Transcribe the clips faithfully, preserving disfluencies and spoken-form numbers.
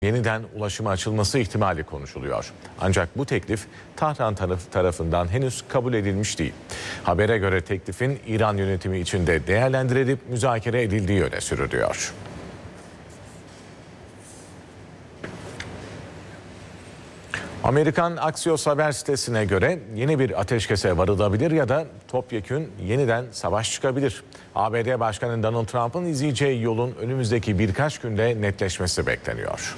yeniden ulaşıma açılması ihtimali konuşuluyor. Ancak bu teklif Tahran taraf tarafından henüz kabul edilmiş değil. Habere göre teklifin İran yönetimi içinde değerlendirilip müzakere edildiği öne sürülüyor. Amerikan Axios haber sitesine göre yeni bir ateşkese varılabilir ya da topyekün yeniden savaş çıkabilir. A B D Başkanı Donald Trump'ın izleyeceği yolun önümüzdeki birkaç günde netleşmesi bekleniyor.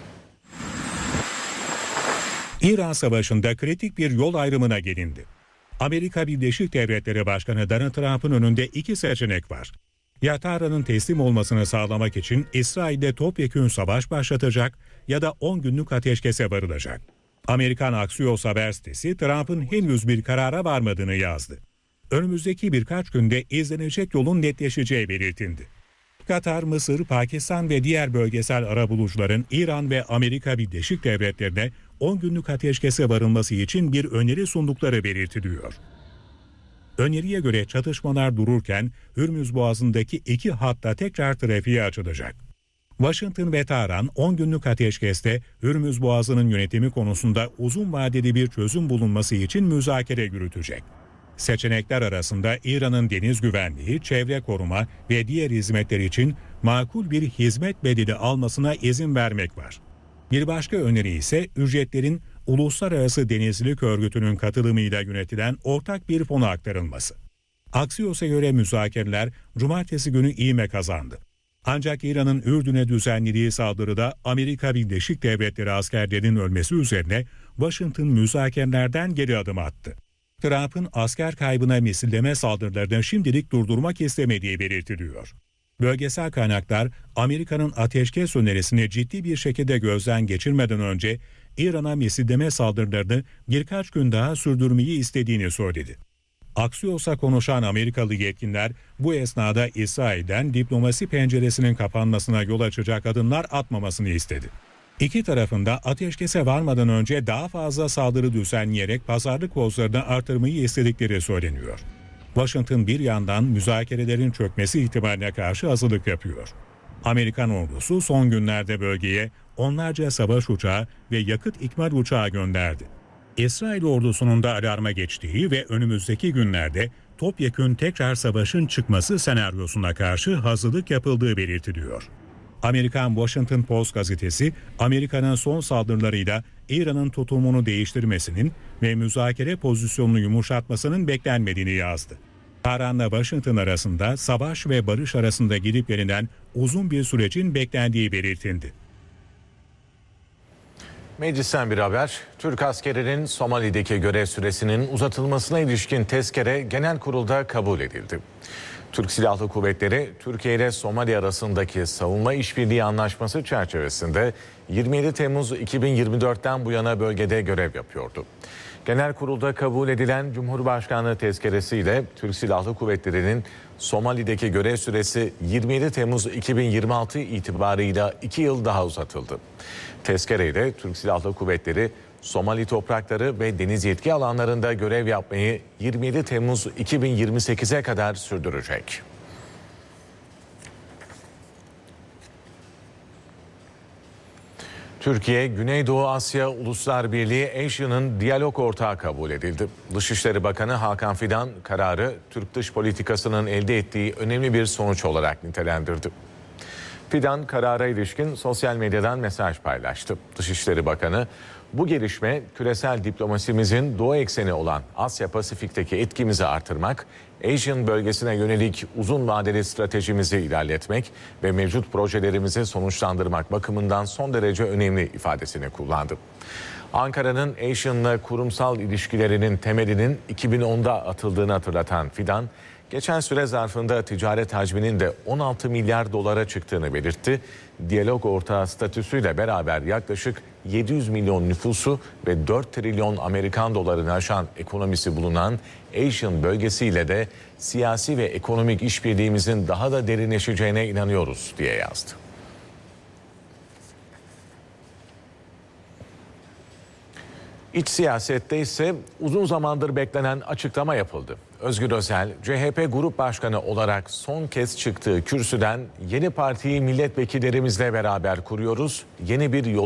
İran Savaşı'nda kritik bir yol ayrımına gelindi. Amerika Birleşik Devletleri Başkanı Donald Trump'ın önünde iki seçenek var. Ya Tahran'ın teslim olmasını sağlamak için İsrail'de topyekün savaş başlatacak ya da on günlük ateşkese varılacak. Amerikan Axios haber sitesi Trump'ın henüz bir karara varmadığını yazdı. Önümüzdeki birkaç günde izlenecek yolun netleşeceği belirtildi. Katar, Mısır, Pakistan ve diğer bölgesel arabulucuların İran ve Amerika Birleşik Devletleri'ne on günlük ateşkese varılması için bir öneri sundukları belirtiliyor. Öneriye göre çatışmalar dururken Hürmüz Boğazı'ndaki iki hatta tekrar trafiğe açılacak. Washington ve Tahran on günlük ateşkeste Hürmüz Boğazı'nın yönetimi konusunda uzun vadeli bir çözüm bulunması için müzakere yürütecek. Seçenekler arasında İran'ın deniz güvenliği, çevre koruma ve diğer hizmetler için makul bir hizmet bedeli almasına izin vermek var. Bir başka öneri ise ücretlerin Uluslararası Denizcilik Örgütü'nün katılımıyla yönetilen ortak bir fona aktarılması. Axios'a göre müzakereler cumartesi günü ivme kazandı. Ancak İran'ın Ürdün'e düzenlediği saldırıda Amerika Birleşik Devletleri askerlerinin ölmesi üzerine Washington müzakerelerden geri adım attı. Trump'ın asker kaybına misilleme saldırılarını şimdilik durdurmak istemediği belirtiliyor. Bölgesel kaynaklar Amerika'nın ateşkes önerisini ciddi bir şekilde gözden geçirmeden önce İran'a misilleme saldırılarını birkaç gün daha sürdürmeyi istediğini söyledi. Axios'a konuşan Amerikalı yetkililer bu esnada İsrail'den diplomasi penceresinin kapanmasına yol açacak adımlar atmamasını istedi. İki tarafın da ateşkese varmadan önce daha fazla saldırı düzenleyerek pazarlık kozlarını artırmayı istedikleri söyleniyor. Washington bir yandan müzakerelerin çökmesi ihtimaline karşı hazırlık yapıyor. Amerikan ordusu son günlerde bölgeye onlarca savaş uçağı ve yakıt ikmal uçağı gönderdi. İsrail ordusunun da alarma geçtiği ve önümüzdeki günlerde topyekün tekrar savaşın çıkması senaryosuna karşı hazırlık yapıldığı belirtiliyor. Amerikan Washington Post gazetesi, Amerika'nın son saldırılarıyla İran'ın tutumunu değiştirmesinin ve müzakere pozisyonunu yumuşatmasının beklenmediğini yazdı. Tahran'la Washington arasında savaş ve barış arasında gidip gelinen uzun bir sürecin beklendiği belirtildi. Meclisten bir haber. Türk askerinin Somali'deki görev süresinin uzatılmasına ilişkin tezkere genel kurulda kabul edildi. Türk Silahlı Kuvvetleri, Türkiye ile Somali arasındaki savunma işbirliği anlaşması çerçevesinde yirmi yedi Temmuz iki bin yirmi dört'ten bu yana bölgede görev yapıyordu. Genel kurulda kabul edilen Cumhurbaşkanlığı tezkeresiyle Türk Silahlı Kuvvetleri'nin Somali'deki görev süresi yirmi yedi Temmuz iki bin yirmi altı itibarıyla iki yıl daha uzatıldı. Tezkereyle Türk Silahlı Kuvvetleri Somali toprakları ve deniz yetki alanlarında görev yapmayı yirmi yedi Temmuz iki bin yirmi sekiz'e kadar sürdürecek. Türkiye, Güneydoğu Asya Uluslar Birliği ASEAN'ın diyalog ortağı kabul edildi. Dışişleri Bakanı Hakan Fidan kararı Türk dış politikasının elde ettiği önemli bir sonuç olarak nitelendirdi. Fidan karara ilişkin sosyal medyadan mesaj paylaştı. Dışişleri Bakanı, bu gelişme küresel diplomasimizin doğu ekseni olan Asya Pasifik'teki etkimizi artırmak, ASEAN bölgesine yönelik uzun vadeli stratejimizi ilerletmek ve mevcut projelerimizi sonuçlandırmak bakımından son derece önemli ifadesini kullandı. Ankara'nın ASEAN'la kurumsal ilişkilerinin temelinin iki bin on'da atıldığını hatırlatan Fidan, geçen süre zarfında ticaret hacminin de on altı milyar dolara çıktığını belirtti. Diyalog ortağı statüsüyle beraber yaklaşık yedi yüz milyon nüfusu ve dört trilyon Amerikan dolarını aşan ekonomisi bulunan ASEAN bölgesiyle de siyasi ve ekonomik işbirliğimizin daha da derinleşeceğine inanıyoruz diye yazdı. İç siyasette ise uzun zamandır beklenen açıklama yapıldı. Özgür Özel, C H P Grup Başkanı olarak son kez çıktığı kürsüden yeni partiyi milletvekillerimizle beraber kuruyoruz, yeni bir yol